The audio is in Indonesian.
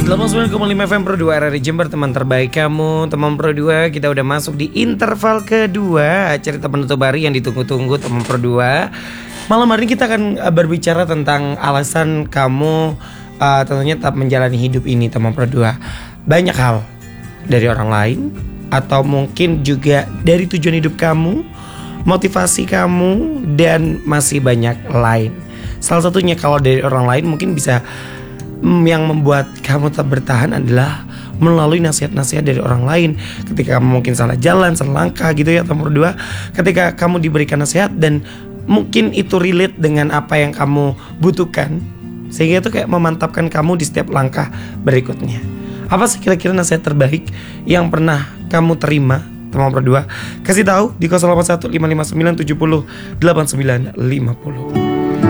89,5 FM Pro 2 RRI Jember, teman terbaik kamu. Teman Pro 2, kita udah masuk di interval kedua cerita penutup hari yang ditunggu-tunggu teman Pro 2. Malam hari ini kita akan berbicara tentang alasan kamu tentunya tetap menjalani hidup ini teman Pro 2. Banyak hal dari orang lain, atau mungkin juga dari tujuan hidup kamu, motivasi kamu, dan masih banyak lain. Salah satunya kalau dari orang lain mungkin bisa yang membuat kamu tetap bertahan adalah melalui nasihat-nasihat dari orang lain. Ketika kamu mungkin salah jalan, salah langkah gitu ya nomor 2. Ketika kamu diberikan nasihat dan mungkin itu relate dengan apa yang kamu butuhkan, sehingga itu kayak memantapkan kamu di setiap langkah berikutnya. Apa sih kira-kira nasihat terbaik yang pernah kamu terima teman Pro 2? Kasih tahu di 081 559 70 89 50.